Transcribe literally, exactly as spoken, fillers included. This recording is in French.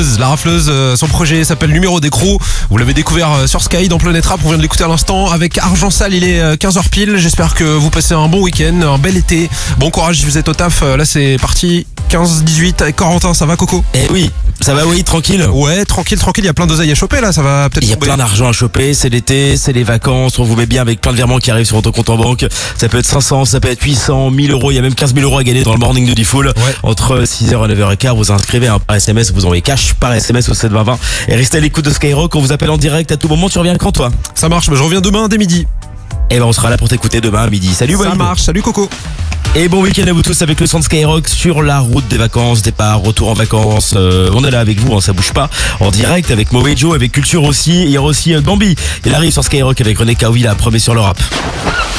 La rafleuse, euh, son projet s'appelle Numéro d'écrou. Vous l'avez découvert euh, sur Sky dans Planète Rap. On vient de l'écouter à l'instant avec Argent Sale. Il est euh, quinze heures pile. J'espère que vous passez un bon week-end, un bel été. Bon courage si vous êtes au taf. Euh, là c'est parti. quinze dix-huit avec Corentin. Ça va Coco? Eh oui, ça va, oui, tranquille. Ouais, tranquille, tranquille. Il y a plein d'oseilles à choper là. Ça va peut-être. Il y a tomber. plein d'argent à choper, c'est l'été, c'est les vacances, on vous met bien avec plein de virements qui arrivent sur votre compte en banque. Ça peut être cinq cents, ça peut être huit cents, mille euros, il y a même quinze mille euros à gagner dans le morning de Diffoul. Ouais. Entre six heures et neuf heures quinze, vous inscrivez hein, par S M S, vous envoyez cash par S M S au sept vingt vingt et restez à l'écoute de Skyrock, on vous appelle en direct à tout moment. Tu reviens quand toi? Ça marche. Bah, je reviens demain dès midi. Eh ben on sera là pour t'écouter demain à midi. Salut Ça Walid. marche. Salut Coco. Et bon week-end à vous tous avec le son de Skyrock sur la route des vacances, départ, retour en vacances. Euh, on est là avec vous, hein, ça bouge pas. En direct avec Mo et Joe, avec Culture aussi. Il y aura aussi euh, Gambi. Il arrive sur Skyrock avec René Kaoui, la première sur le rap.